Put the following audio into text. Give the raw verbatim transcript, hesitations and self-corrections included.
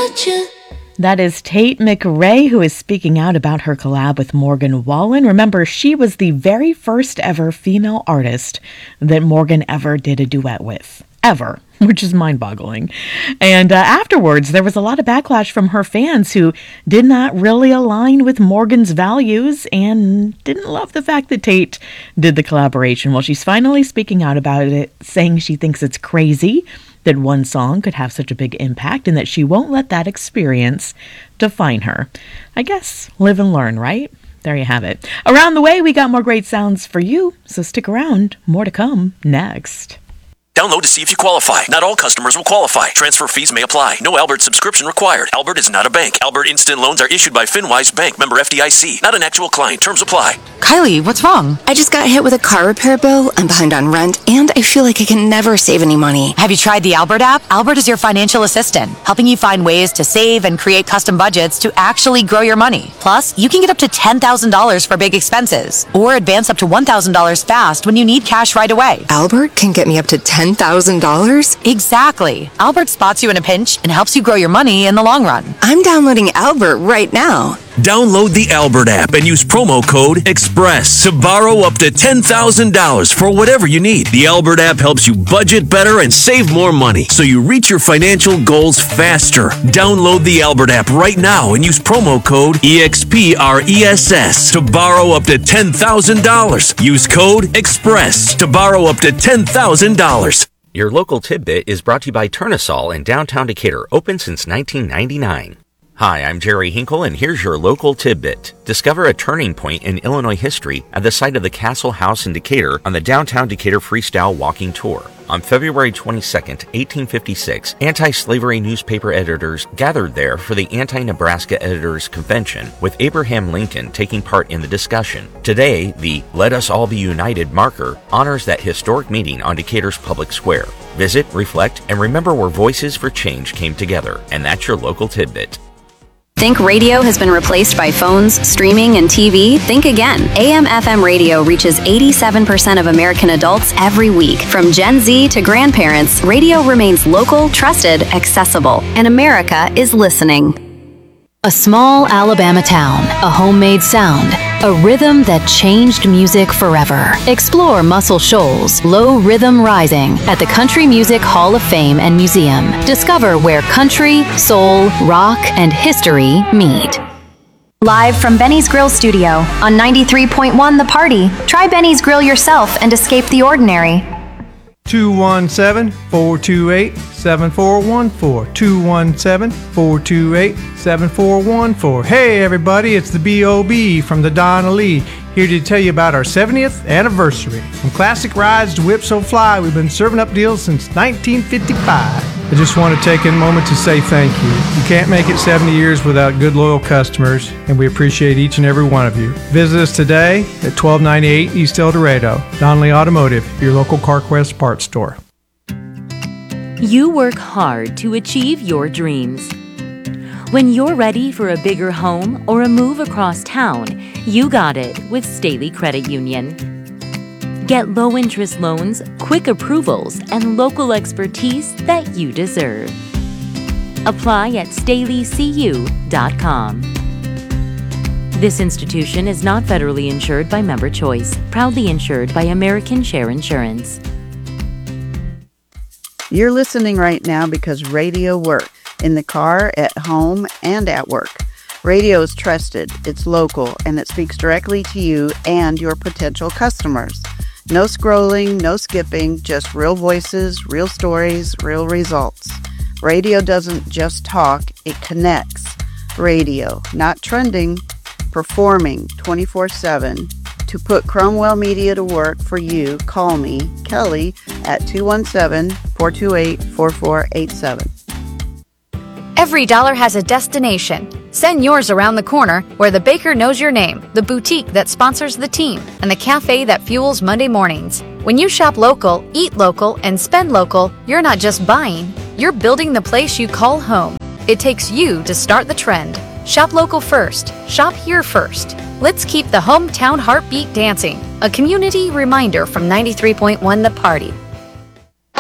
you. That is Tate McRae, who is speaking out about her collab with Morgan Wallen. Remember, she was the very first ever female artist that Morgan ever did a duet with. Ever. Which is mind-boggling. And uh, afterwards, there was a lot of backlash from her fans who did not really align with Morgan's values and didn't love the fact that Tate did the collaboration. Well, she's finally speaking out about it, saying she thinks it's crazy that one song could have such a big impact and that she won't let that experience define her. I guess live and learn, right? There you have it. Around the way, we got more great sounds for you, so stick around. More to come next. Download to see if you qualify. Not all customers will qualify. Transfer fees may apply. No Albert subscription required. Albert is not a bank. Albert Instant Loans are issued by FinWise Bank, member F D I C. Not an actual client. Terms apply. Kylie, what's wrong? I just got hit with a car repair bill. I'm behind on rent, and I feel like I can never save any money. Have you tried the Albert app? Albert is your financial assistant, helping you find ways to save and create custom budgets to actually grow your money. Plus, you can get up to ten thousand dollars for big expenses, or advance up to one thousand dollars fast when you need cash right away. Albert can get me up to ten thousand dollars? Exactly. Albert spots you in a pinch and helps you grow your money in the long run. I'm downloading Albert right now. Download the Albert app and use promo code EXPRESS to borrow up to ten thousand dollars for whatever you need. The Albert app helps you budget better and save more money so you reach your financial goals faster. Download the Albert app right now and use promo code EXPRESS to borrow up to ten thousand dollars. Use code EXPRESS to borrow up to ten thousand dollars. Your local tidbit is brought to you by Turnasol in downtown Decatur, open since nineteen ninety-nine. Hi, I'm Jerry Hinkle, and here's your local tidbit. Discover a turning point in Illinois history at the site of the Castle House in Decatur on the Downtown Decatur Freestyle Walking Tour. On February twenty-second, eighteen fifty-six, anti-slavery newspaper editors gathered there for the Anti-Nebraska Editors Convention, with Abraham Lincoln taking part in the discussion. Today, the Let Us All Be United marker honors that historic meeting on Decatur's public square. Visit, reflect, and remember where Voices for Change came together. And that's your local tidbit. Think radio has been replaced by phones, streaming, and T V? Think again. A M F M radio reaches eighty-seven percent of American adults every week. From Gen Z to grandparents, radio remains local, trusted, accessible, and America is listening. A small Alabama town, a homemade sound, a rhythm that changed music forever. Explore Muscle Shoals, Low Rhythm Rising at the Country Music Hall of Fame and Museum. Discover where country, soul, rock, and history meet. Live from Benny's Grill Studio on ninety-three point one The Party. Try Benny's Grill yourself and escape the ordinary. two one seven, four two eight, seven four one four. two one seven, four two eight, seven four one four. Hey everybody, it's the B O B from the Donna Lee, here to tell you about our seventieth anniversary. From classic rides to Whip So Fly, we've been serving up deals since nineteen fifty-five. I just want to take a moment to say thank you. You can't make it seventy years without good, loyal customers, and we appreciate each and every one of you. Visit us today at twelve ninety-eight East El Dorado. Donnelly Automotive, your local CarQuest parts store. You work hard to achieve your dreams. When you're ready for a bigger home or a move across town, you got it with Staley Credit Union. Get low-interest loans, quick approvals, and local expertise that you deserve. Apply at staley c u dot com. This institution is not federally insured by Member Choice, proudly insured by American Share Insurance. You're listening right now because radio works. In the car, at home, and at work. Radio is trusted, it's local, and it speaks directly to you and your potential customers. No scrolling, no skipping, just real voices, real stories, real results. Radio doesn't just talk, it connects. Radio, not trending, performing twenty-four seven. To put Cromwell Media to work for you, call me, Kelly, at two one seven, four two eight, four four eight seven. Every dollar has a destination. Send yours around the corner where the baker knows your name, the boutique that sponsors the team, and the cafe that fuels Monday mornings. When you shop local, eat local, and spend local, you're not just buying, you're building the place you call home. It takes you to start the trend. Shop local first. Shop here first. Let's keep the hometown heartbeat dancing. A community reminder from ninety-three point one The Party.